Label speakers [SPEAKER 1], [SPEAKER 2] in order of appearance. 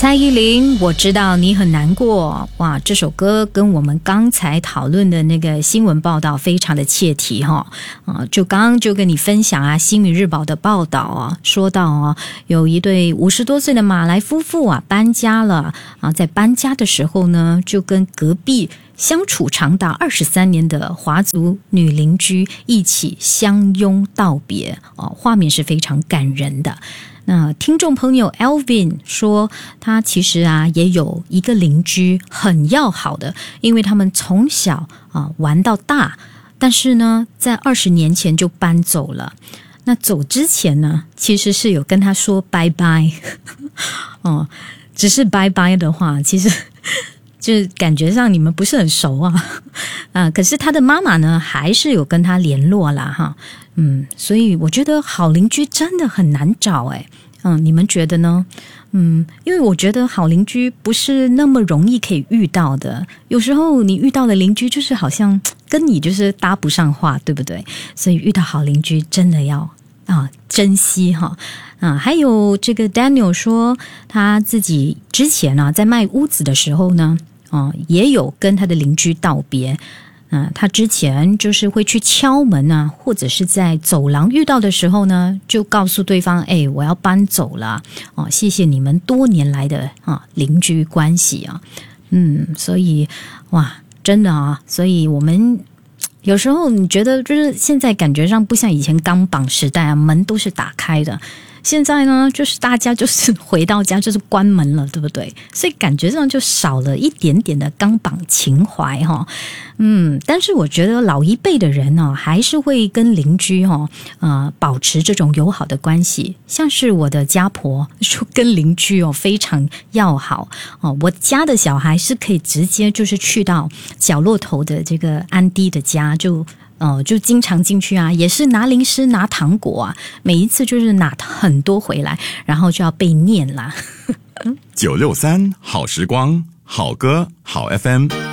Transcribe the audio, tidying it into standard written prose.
[SPEAKER 1] 蔡依林，我知道你很难过。哇，这首歌跟我们刚才讨论的那个新闻报道非常的切题哈。就刚刚就跟你分享啊，新民日报的报道啊，说到啊，有一对50多岁的马来夫妇啊搬家了啊，在搬家的时候呢，就跟隔壁相处长达23年的华族女邻居一起相拥道别哦，画面是非常感人的。那听众朋友 Alvin 说，他其实啊也有一个邻居很要好的，因为他们从小玩到大，但是呢在20年前就搬走了。那走之前呢，其实是有跟他说拜拜哦，只是拜拜的话，其实就感觉上你们不是很熟啊，可是他的妈妈呢还是有跟他联络啦哈。所以我觉得好邻居真的很难找你们觉得呢？因为我觉得好邻居不是那么容易可以遇到的，有时候你遇到的邻居就是好像跟你就是搭不上话，对不对？所以遇到好邻居真的要珍惜哈。还有这个 Daniel 说，他自己之前在卖屋子的时候呢，也有跟他的邻居道别。他之前就是会去敲门啊，或者是在走廊遇到的时候呢，就告诉对方，我要搬走了谢谢你们多年来的邻居关系啊。所以哇，真的所以我们有时候你觉得就是现在感觉上不像以前钢绑时代门都是打开的。现在呢，就是大家就是回到家就是关门了，对不对？所以感觉上就少了一点点的钢绑情怀哈。但是我觉得老一辈的人还是会跟邻居保持这种友好的关系。像是我的家婆就跟邻居非常要好我家的小孩是可以直接就是去到角落头的这个安迪的家就经常进去也是拿零食拿糖果每一次就是拿很多回来，然后就要被念啦。
[SPEAKER 2] 963好时光，好歌好 FM。